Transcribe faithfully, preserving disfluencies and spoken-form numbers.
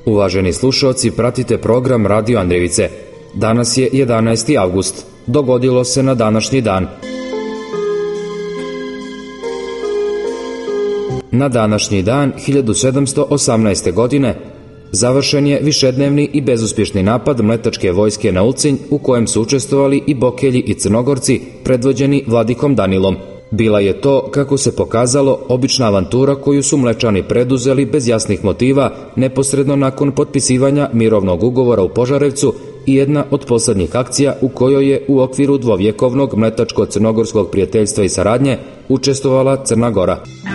Uvaženi slušaoci, pratite program Radio Andrijevice. Danas je jedanaesti avgust. Dogodilo se na današnji dan. Na današnji dan hiljadu sedamsto osamnaeste. godine završen je višednevni i bezuspješni napad mletačke vojske na Ulcinj, u kojem su učestvovali i Bokelji i Crnogorci predvođeni Vladikom Danilom. Bila je to, kako se pokazalo, obična avantura koju su Mlečani preduzeli bez jasnih motiva neposredno nakon potpisivanja mirovnog ugovora u Požarevcu i jedna od posljednjih akcija u kojoj je u okviru dvovjekovnog mletačko-crnogorskog prijateljstva i saradnje učestvovala Crna Gora.